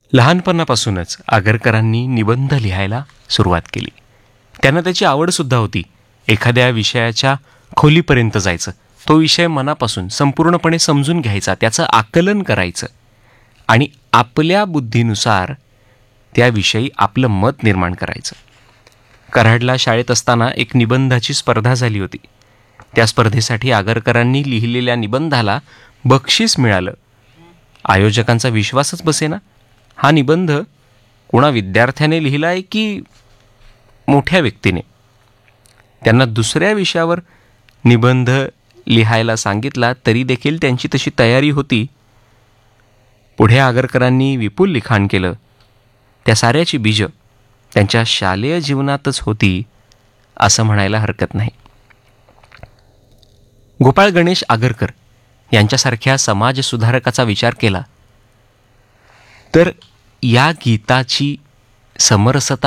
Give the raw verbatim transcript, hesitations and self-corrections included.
लहानपणापासूनच आगरकरांनी निबंध लिहायला सुरुवात केली. त्यांना त्याची आवडसुद्धा होती. एखाद्या विषयाच्या खोलीपर्यंत जायचं, तो विषय मनापासून संपूर्णपणे समजून घ्यायचा, त्याचं आकलन करायचं आणि आपल्या बुद्धीनुसार त्याविषयी आपलं मत निर्माण करायचं. कराडला शाळेत असताना एक निबंधाची स्पर्धा झाली होती. त्या स्पर्धेसाठी आगरकरांनी लिहिलेल्या निबंधाला बक्षीस मिळालं. आयोजकांचा विश्वासच बसेना. हा निबंध कोणा विद्यार्थ्याने लिहिला आहे की मोठ्या व्यक्तीने? त्यांना दुसऱ्या विषयावर निबंध लिहायला सांगितला तरी देखील त्यांची तशी तयारी होती. पुढे आगरकरांनी विपुल लिखाण केलं. त्या साऱ्याची बीजं त्यांच्या शालेय जीवनातच होती असं म्हणायला हरकत नाही. गोपाळ गणेश आगरकर यांच्यासारख्या समाजसुधारकाचा विचार केला तर या गीताची समरसता